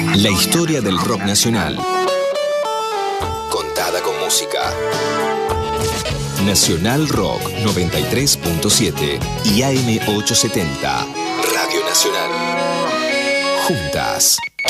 La historia del rock nacional. Contada con música. Nacional Rock 93.7 y AM 870. Radio Nacional. Juntas,